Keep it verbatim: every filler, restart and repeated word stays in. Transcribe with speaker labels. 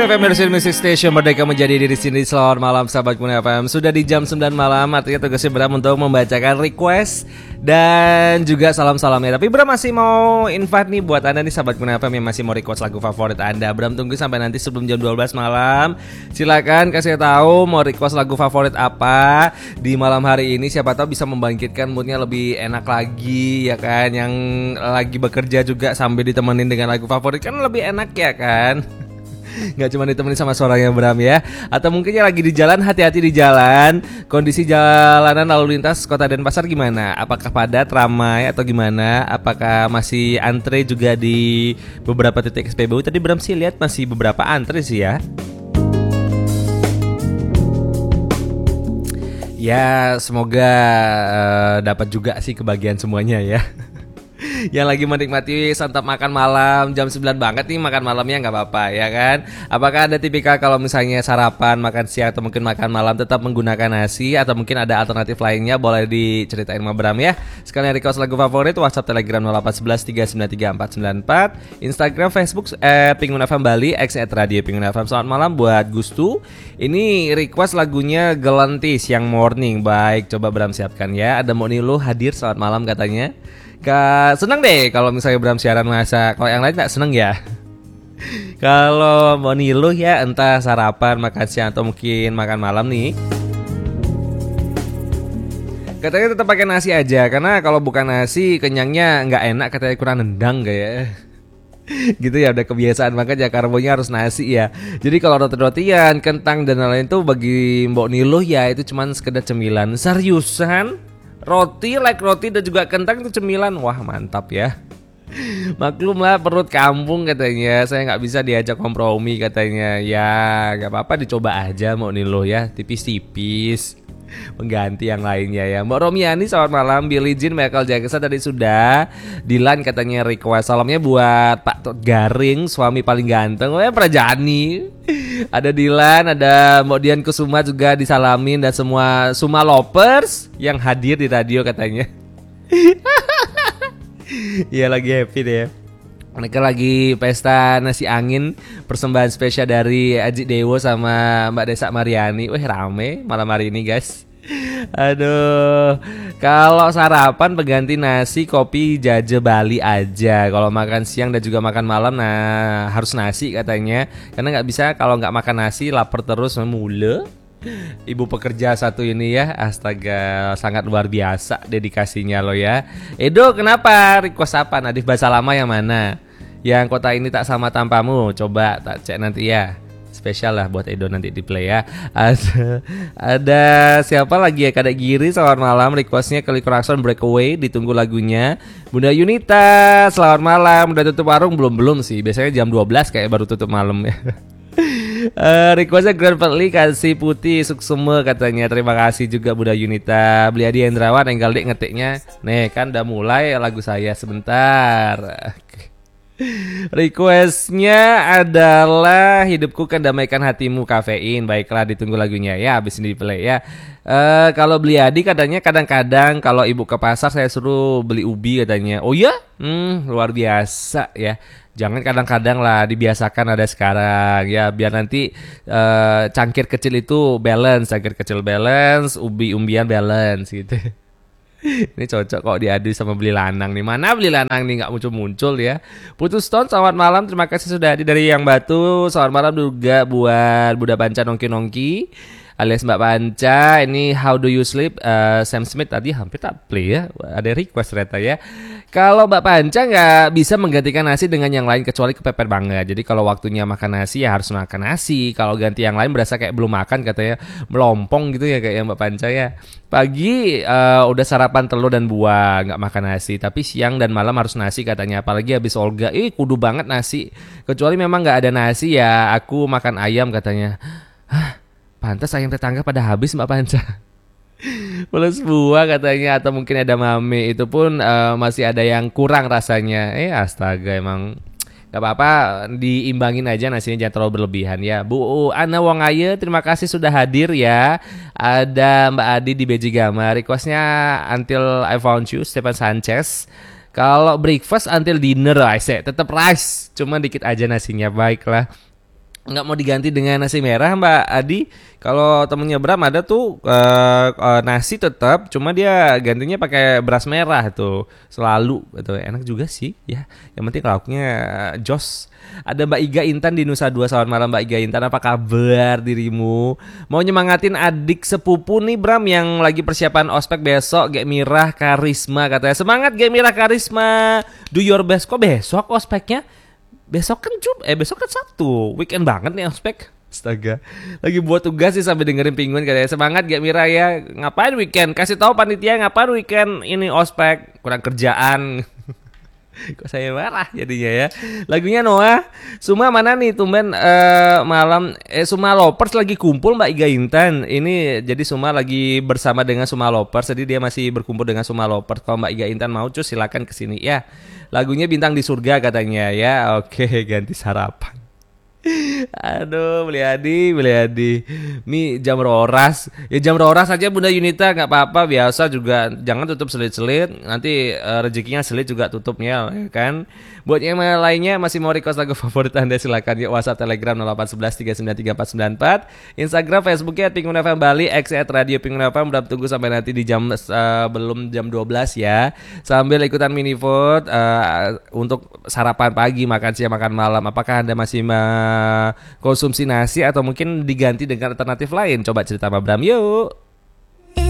Speaker 1: Kuna F M Music Station, merdeka menjadi diri sendiri. Selamat malam sahabat Kuna F M. Sudah di jam sembilan malam, artinya tugasnya Bram untuk membacakan request dan juga salam-salamnya. Tapi Bram masih mau invite nih buat Anda nih sahabat Kuna F M yang masih mau request lagu favorit Anda. Bram tunggu sampai nanti sebelum jam dua belas malam. Silakan kasih tahu mau request lagu favorit apa di malam hari ini. Siapa tahu bisa membangkitkan moodnya lebih enak lagi ya kan. Yang lagi bekerja juga sambil ditemenin dengan lagu favorit kan lebih enak ya kan. Gak cuma ditemenin sama suaranya Bram ya. Atau mungkin yang lagi di jalan, hati-hati di jalan. Kondisi jalanan lalu lintas kota Denpasar gimana? Apakah padat, ramai atau gimana? Apakah masih antre juga di beberapa titik S P B U? Tadi Bram sih lihat masih beberapa antre sih ya. Ya semoga uh, dapat juga sih kebagian semuanya ya. Yang lagi menikmati santap makan malam jam sembilan banget nih makan malamnya nggak apa-apa ya kan. Apakah ada tipikal kalau misalnya sarapan, makan siang atau mungkin makan malam tetap menggunakan nasi, atau mungkin ada alternatif lainnya? Boleh diceritain sama Bram ya. Sekalian request lagu favorit, WhatsApp Telegram nol delapan satu satu tiga sembilan tiga empat sembilan empat, Instagram Facebook at Pingun F M Bali, X at Radio Pingun F M. Selamat malam buat Gustu. Ini request lagunya Gelantis yang Morning. Baik, coba Bram siapkan ya. Ada Monilu hadir, selamat malam katanya. Kak, seneng deh kalau misalnya Bram siaran masa. Kalau yang lain gak seneng ya. Kalau mau niluh ya entah sarapan, makan siang atau mungkin makan malam nih, katanya tetap pakai nasi aja. Karena kalau bukan nasi kenyangnya gak enak, katanya kurang nendang kayak gitu ya, udah kebiasaan banget ya karbonya harus nasi ya. Jadi kalau roti-rotian, kentang dan lain-lain tuh bagi Mbok Niluh ya itu cuman sekedar cemilan. Seriusan? Roti, like roti dan juga kentang itu cemilan. Wah mantap ya. Maklum lah perut kampung katanya. Saya gak bisa diajak kompromi katanya. Ya gak apa-apa dicoba aja Mbok Niluh ya. Tipis-tipis mengganti yang lainnya ya. Mbak Romiani selamat malam. Billie Jean, Michael Jackson tadi sudah. Dilan katanya request salamnya buat Pak Tot Garing, suami paling ganteng. Oh ya Prajani. Ada Dilan, ada Mbak Dian Kusuma juga disalamin. Dan semua Suma Lovers yang hadir di radio katanya. Iya lagi happy deh ya. Mereka lagi pesta nasi angin, persembahan spesial dari Aji Dewo sama Mbak Desa Mariani. Wih rame malam hari ini guys. Aduh, kalau sarapan pengganti nasi, kopi, jaje Bali aja. Kalau makan siang dan juga makan malam, nah harus nasi katanya. Karena nggak bisa kalau nggak makan nasi, lapar terus mulu. Ibu pekerja satu ini ya, astaga sangat luar biasa dedikasinya lo ya. Edo kenapa? Request apa? Nadif bahasa lama yang mana? Yang kota ini tak sama tanpamu. Coba tak cek nanti ya. Spesial lah buat Edo nanti di play ya. Ada, ada siapa lagi ya? Kadek Giri selamat malam. Requestnya Kelly Clarkson Breakaway, ditunggu lagunya. Bunda Yunita selamat malam. Udah tutup warung belum? Belum sih. Biasanya jam dua belas kayak baru tutup malam ya. Uh, requestnya Grand Perli kasih putih Suksuma katanya. Terima kasih juga Bunda Yunita. Beli Adi Hendrawan Enggal dik ngetiknya. Nih kan udah mulai lagu saya sebentar. Requestnya adalah Hidupku Kan Damaikan Hatimu Kafein. Baiklah ditunggu lagunya ya, habis ini di play ya. uh, Kalau Beli Adi katanya kadang-kadang kalau ibu ke pasar saya suruh beli ubi katanya. Oh ya? Hmm, luar biasa ya. Jangan kadang-kadang lah, dibiasakan ada sekarang ya, biar nanti uh, cangkir kecil itu balance, cangkir kecil balance, ubi-umbian balance gitu. Ini cocok kok diadu sama beli lanang nih. Mana beli lanang nih gak muncul-muncul ya. Putus Stone selamat malam, terima kasih sudah hadir dari Yang Batu. Selamat malam juga buat Buddha Panca Nongki-Nongki alias Mbak Panca. Ini How Do You Sleep, uh, Sam Smith tadi hampir tak play ya. Ada request ternyata ya. Kalau Mbak Panca nggak bisa menggantikan nasi dengan yang lain kecuali kepepet banget. Jadi kalau waktunya makan nasi ya harus makan nasi. Kalau ganti yang lain berasa kayak belum makan katanya, melompong gitu ya kayak Mbak Panca ya. Pagi uh, udah sarapan telur dan buah, nggak makan nasi. Tapi siang dan malam harus nasi katanya. Apalagi habis Olga, ih kudu banget nasi. Kecuali memang nggak ada nasi ya aku makan ayam katanya. Hah, pantas ayam tetangga pada habis Mbak Panca. Plus buah katanya, atau mungkin ada mame itu pun uh, masih ada yang kurang rasanya. Eh astaga emang gak apa-apa, diimbangin aja nasinya, jangan terlalu berlebihan ya. Bu Ana Wongaya terima kasih sudah hadir ya. Ada Mbak Adi di B J Gama, requestnya Until I Found You Stefan Sanchez. Kalau breakfast until dinner, I say tetap rice, cuma dikit aja nasinya. Baiklah. nggak mau diganti dengan nasi merah Mbak Adi. Kalau temennya Bram ada tuh eh, eh, nasi tetap, cuma dia gantinya pakai beras merah tuh selalu. Itu enak juga sih ya. Yang penting lauknya eh, jos. Ada Mbak Iga Intan di Nusa Dua. Selamat malam Mbak Iga Intan, apa kabar dirimu? Mau nyemangatin adik sepupu nih Bram yang lagi persiapan ospek besok, Gek Mirah Karisma katanya. Semangat Gek Mirah Karisma, do your best. Kok besok ospeknya? Besok kan Jum, eh besok kan Sabtu, weekend banget nih ospek. Astaga, lagi buat tugas sih sampai dengerin Penguin katanya. Semangat Gak Mira ya, ngapain weekend? Kasih tahu panitia ngapain weekend ini ospek, kurang kerjaan. Kok saya marah jadinya ya. Lagunya Noah, Suma mana nih tumben uh, malam eh Suma Lovers lagi kumpul Mbak Iga Intan. Ini jadi Suma lagi bersama dengan Suma Lovers, jadi dia masih berkumpul dengan Suma Lovers. Kalau Mbak Iga Intan mau cus silakan kesini ya. Lagunya Bintang di Surga katanya ya. Oke, ganti sarapan. Aduh, beli Adi, beli Adi. Mi jam roras. Ya jam roras aja Bunda Yunita, nggak apa-apa, biasa juga. Jangan tutup selit-selit. Nanti uh, rezekinya selit juga tutupnya, ya kan? Buat yang lainnya masih mau request lagu favorit Anda, silakan ya. WhatsApp Telegram nol delapan satu satu tiga sembilan tiga empat sembilan empat. Instagram, Facebooknya Penguin F M Bali, X at Radio Penguin F M. Udah tunggu sampai nanti di jam uh, belum jam dua belas ya. Sambil ikutan mini food uh, untuk sarapan pagi, makan siang, makan malam. Apakah Anda masih ma konsumsi nasi atau mungkin diganti dengan alternatif lain? Coba cerita sama Bram yuk.